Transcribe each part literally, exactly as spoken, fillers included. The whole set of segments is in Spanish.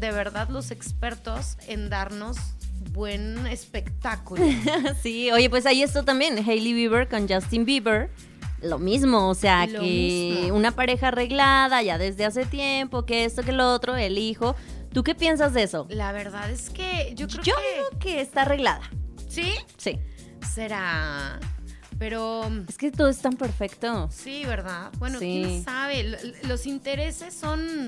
de verdad los expertos en darnos buen espectáculo. Sí, oye, pues ahí esto también, Hailey Bieber con Justin Bieber, lo mismo, o sea, Lo que mismo. una pareja arreglada ya desde hace tiempo, que esto, que lo otro, el hijo. ¿Tú qué piensas de eso? La verdad es que yo creo Yo que... digo que está arreglada. ¿Sí? Sí. Será... Pero... Es que todo es tan perfecto. Sí, ¿verdad? Bueno, Sí. quién sabe. L- Los intereses son...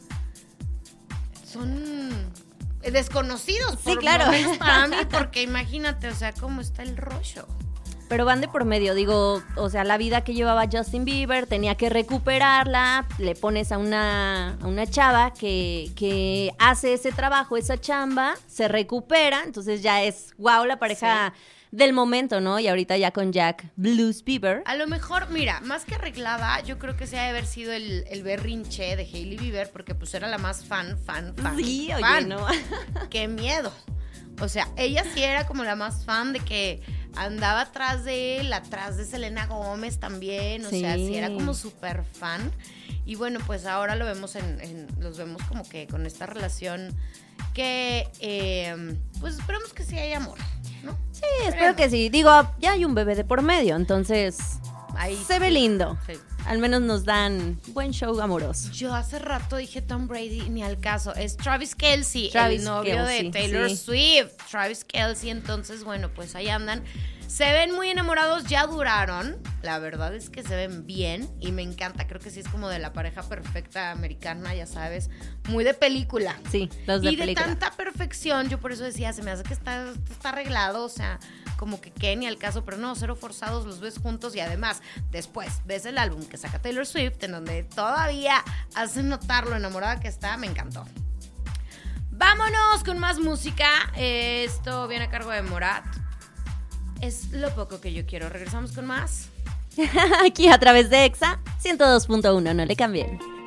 Son... desconocidos. Sí, por claro. lo menos para mí, porque imagínate, o sea, cómo está el rollo. Pero van de por medio, digo, o sea, la vida que llevaba Justin Bieber tenía que recuperarla, le pones a una, a una chava que, que hace ese trabajo, esa chamba, se recupera, entonces ya es, wow, la pareja del momento, ¿no? Y ahorita ya con Jack Blues Bieber. A lo mejor, mira, más que arreglada, yo creo que se ha de haber sido el, el berrinche de Hailey Bieber, porque pues era la más fan, fan, fan. Sí, oye, fan. no. ¡Qué miedo! O sea, ella sí era como la más fan de que andaba atrás de él, atrás de Selena Gómez también, o Sí. sea, sí era como súper fan. Y bueno, pues ahora lo vemos en, en- los vemos como que con esta relación que, eh, pues esperemos que sí haya amor, ¿no? Sí, espero que sí. Digo, ya hay un bebé de por medio, entonces Ahí se ve sí. lindo. Sí. Al menos nos dan buen show amoroso. Yo hace rato dije Tom Brady, ni al caso. Es Travis Kelce, Travis el novio Kelce, de Taylor sí. Swift. Travis Kelce, entonces, bueno, pues ahí andan. Se ven muy enamorados, ya duraron. La verdad es que se ven bien y me encanta. Creo que sí es como de la pareja perfecta americana, ya sabes. Muy de película. Sí, los de y de película. tanta perfección, yo por eso decía, se me hace que está, está arreglado, o sea, como que qué ni al caso, pero no, cero forzados, los ves juntos y además, después ves el álbum que saca Taylor Swift, en donde todavía hace notar lo enamorada que está, me encantó. Vámonos con más música, esto viene a cargo de Morat, es lo poco que yo quiero, regresamos con más. Aquí a través de Exa ciento dos punto uno, no le cambien.